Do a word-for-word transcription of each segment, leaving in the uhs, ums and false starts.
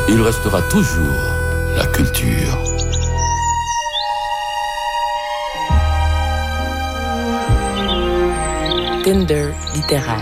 il restera toujours la culture. Tinder littéraire.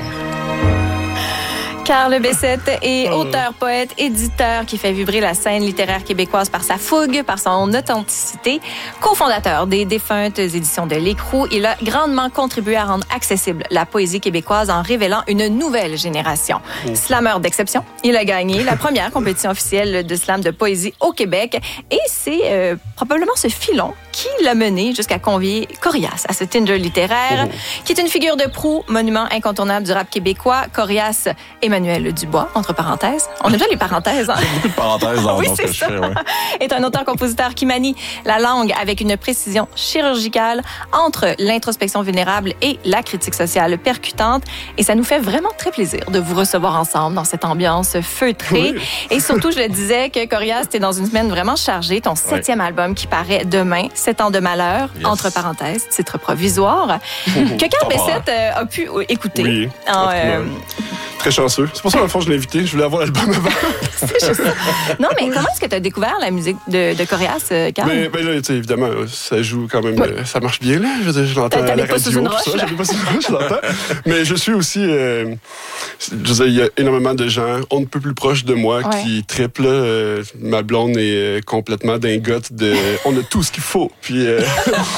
Carl Bessette est auteur, poète, éditeur qui fait vibrer la scène littéraire québécoise par sa fougue, par son authenticité. Cofondateur des défuntes éditions de l'Écrou, il a grandement contribué à rendre accessible la poésie québécoise en révélant une nouvelle génération. Oh. Slameur d'exception, il a gagné la première compétition officielle de slam de poésie au Québec et c'est euh, probablement ce filon qui l'a mené jusqu'à convier Corias à ce Tinder littéraire, oh. qui est une figure de proue, monument incontournable du rap québécois. Corias Emmanuel Dubois, entre parenthèses. On aime bien les parenthèses, hein? Il y a beaucoup de parenthèses dans, oui, dans ce que ça. je fais, ouais. Est un auteur-compositeur qui manie la langue avec une précision chirurgicale entre l'introspection vulnérable et la critique sociale percutante. Et ça nous fait vraiment très plaisir de vous recevoir ensemble dans cette ambiance feutrée. Oui. Et surtout, je le disais que Corias, t'es dans une semaine vraiment chargée. Ton septième oui. album qui paraît demain, Sept ans de malheur, yes. entre parenthèses, titre provisoire, que Carl Bessette euh, a pu écouter. Oui. En, euh, Très chanceux. C'est pour ça, dans le fond, je l'ai invité. Je voulais avoir l'album avant. C'est juste ça. Non, mais comment est-ce que tu as découvert la musique de, de Corias, Carl? Ben, ben là, tu sais, évidemment, ça joue quand même... Oui. Euh, ça marche bien, là. Je, je l'entends à la radio. Pas sous une roche, ça. J'habite pas sous une roche, je l'entends. Mais je suis aussi... Euh, je veux dire, il y a énormément de gens, on ne peut plus proche de moi, ouais. qui triplent. Euh, ma blonde est complètement dingote de... On a tout ce qu'il faut. Puis euh,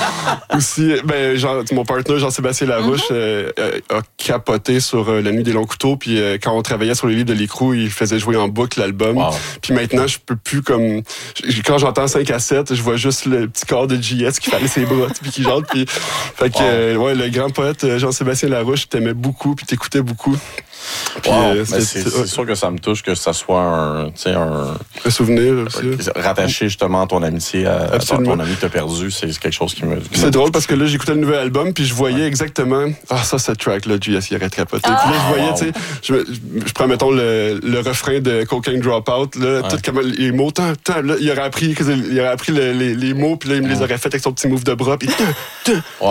aussi, ben, genre, mon partenaire, Jean-Sébastien Larouche, mm-hmm. euh, a capoté sur euh, La Nuit des longs couteaux. Puis euh, quand on travaillait sur les livres de l'Écrou, il faisait jouer en boucle l'album. Wow. Puis maintenant, je peux plus comme... Quand j'entends cinq à sept, je vois juste le petit corps de J S qui fallait ses bras, puis qui chante. Puis... Fait que, wow. euh, ouais, le grand poète Jean-Sébastien Larouche t'aimait beaucoup, puis t'écoutais beaucoup. Puis, wow. euh, c'est, c'est, c'est sûr que ça me touche que ça soit un, un, un souvenir aussi. Rattaché justement à ton amitié, à, à ton ami que t'as perdu, c'est quelque chose qui me. Qui c'est me drôle parce que là, j'écoutais le nouvel album puis je voyais ouais. exactement ah ça, cette track là, J S, il aurait capoté. Ah, puis là, je voyais, wow. tu sais, je, je prends mettons le, le refrain de Cocaine Dropout là, ouais. tout comme les mots, tant, tant, là, il aurait appris, il aurait appris le, les, les mots puis là, il me les aurait fait avec son petit move de bras puis wow.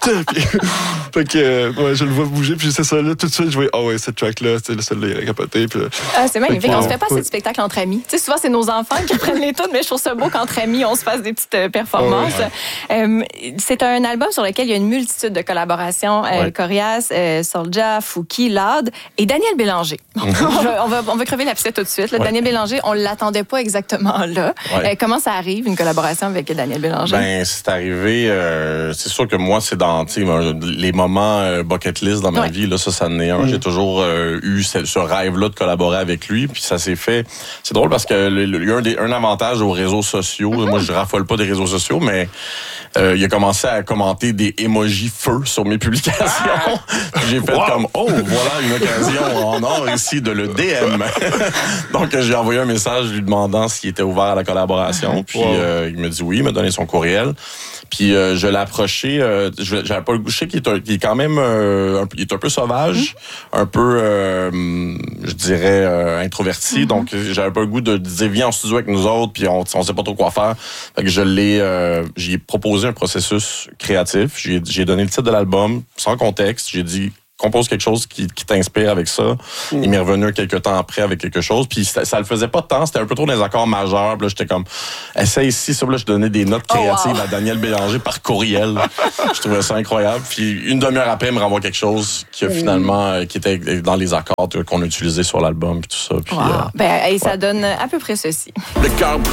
fait que ouais, je le vois bouger puis c'est ça là, tout de suite, je voyais, ah oh, ouais, cette track là, c'est celle-là, il aurait capoté. Puis, ah, c'est magnifique. On se fait pas assez de spectacles entre amis. Tu sais, souvent, c'est nos enfants qui prennent les tunes, mais je trouve ça beau qu'entre amis, on se fasse des petites performances. Oh, ouais. euh, c'est un album sur lequel il y a une multitude de collaborations. Euh, ouais. Corias, euh, Soulja, Fouki, Lade et Daniel Bélanger. Mm-hmm. on, va, on va crever l'abcès tout de suite. Là, ouais. Daniel Bélanger, on l'attendait pas exactement là. Ouais. Euh, comment ça arrive, une collaboration avec Daniel Bélanger? Ben, c'est arrivé... Euh, c'est sûr que moi, c'est dans les moments euh, bucket list dans ma ouais. vie. Là, ça, ça en est un. Mm. J'ai toujours euh, eu ce, ce rêve-là de collaborer avec lui, puis ça s'est fait. C'est drôle parce que il y a un, des, un avantage aux réseaux sociaux. Mm-hmm. Moi, je raffole pas des réseaux sociaux, mais euh, il a commencé à commenter des emojis feu sur mes publications. Ah! J'ai fait wow. comme oh, voilà une occasion en or ici de le D M. Donc j'ai envoyé un message lui demandant s'il était ouvert à la collaboration, puis wow. euh, il me dit oui, il m'a donné son courriel. Puis euh, je l'ai approché, euh, j'avais pas le goût, je sais qu'il est, un, qu'il est quand même euh, un, il est un peu sauvage, mmh. un peu, euh, je dirais, euh, introverti. Mmh. Donc j'avais pas le goût de dire viens en studio avec nous autres, puis on, on sait pas trop quoi faire. Fait que je l'ai, euh, j'ai proposé un processus créatif. J'ai, j'ai donné le titre de l'album sans contexte. J'ai dit compose quelque chose qui, qui t'inspire avec ça. Mm. Il m'est revenu quelques temps après avec quelque chose. Puis ça, ça le faisait pas tant. C'était un peu trop dans les accords majeurs. Puis là, j'étais comme, essaye ici. Ça, là, je donnais des notes créatives oh, wow. à Daniel Bélanger par courriel. Je trouvais ça incroyable. Puis une demi-heure après, il me renvoie quelque chose qui a finalement, euh, qui était dans les accords qu'on a utilisés sur l'album. Puis tout ça. Puis, wow. euh, ben, et ça ouais. donne à peu près ceci. Le cœur